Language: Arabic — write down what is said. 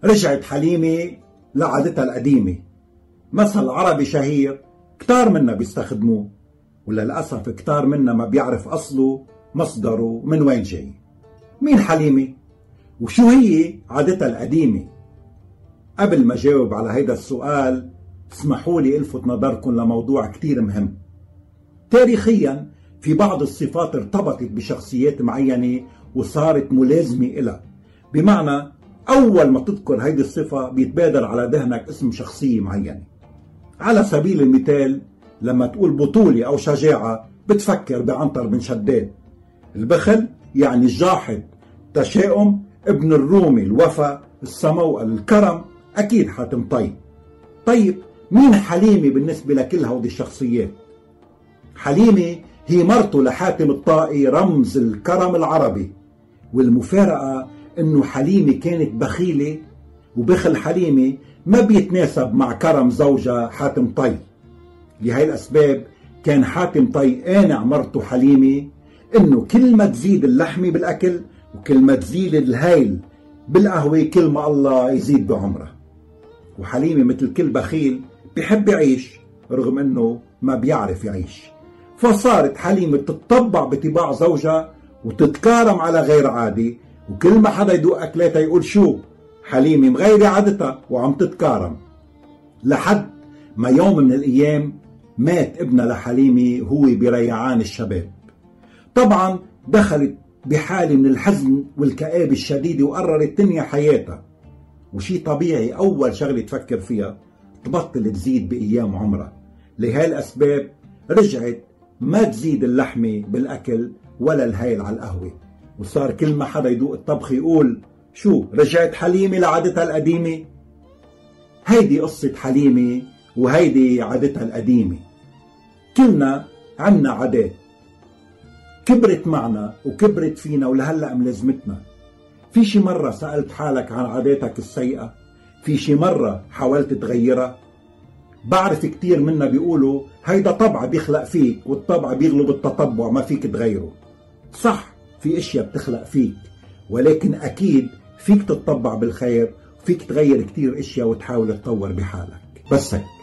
رجعت حليمة لعادتها القديمة. مثل عربي شهير كتار منا بيستخدموه، وللأسف كتار منا ما بيعرف أصله مصدره من وين جاي. مين حليمة؟ وشو هي عادتها القديمة؟ قبل ما جاوب على هيدا السؤال اسمحوا لي الفت نظركم لموضوع كتير مهم. تاريخيا في بعض الصفات ارتبطت بشخصيات معينة وصارت ملازمة إلها، بمعنى أول ما تذكر هيدي الصفة بيتبادر على ذهنك اسم شخصية معينة. على سبيل المثال لما تقول بطولة أو شجاعة بتفكر بعنتر بن شداد. البخل يعني الجاحد، تشاؤم ابن الرومي، الوفا، السمو، الكرم أكيد حاتم طي. طيب مين حليمة بالنسبة لكل هودي الشخصيات؟ حليمة هي مرته لحاتم الطائي، رمز الكرم العربي. والمفارقة انه حليمة كانت بخيلة، وبخل حليمة ما بيتناسب مع كرم زوجها حاتم طي. لهي الأسباب كان حاتم طي قانع مرته حليمة انه كل ما تزيد اللحمة بالأكل وكل ما تزيد الهيل بالقهوة كل ما الله يزيد بعمره. وحليمة مثل كل بخيل بيحب يعيش رغم انه ما بيعرف يعيش، فصارت حليمة تتطبع بطباع زوجها وتتكارم على غير عادي، وكل ما حدا يدوق أكلاتها يقول شو حليمة مغيرة عادتها وعم تتكارم. لحد ما يوم من الأيام مات ابنها لحليمة هو بريعان الشباب. طبعا دخلت بحالة من الحزن والكآبة الشديدة وقررت تنهي حياتها. وشي طبيعي أول شغلة تفكر فيها تبطل تزيد بأيام عمرها. لهي الأسباب رجعت ما تزيد اللحمة بالأكل ولا الهيل على القهوة، وصار كل ما حدا يدوق الطبخ يقول شو رجعت حليمة لعادتها القديمة. هيدي قصة حليمة وهيدي عادتها القديمة. كلنا عنا عادات كبرت معنا وكبرت فينا ولهلأ ملازمتنا. في شي مرة سألت حالك عن عاداتك السيئة؟ في شي مرة حاولت تغيرها؟ بعرف كتير منا بيقولوا هيدا طبع بيخلق فيك، والطبع بيغلب التطبع ما فيك تغيره. صح، في اشياء بتخلق فيك، ولكن اكيد فيك تتطبع بالخير، فيك تغير كتير اشياء وتحاول تطور بحالك. بس هيك.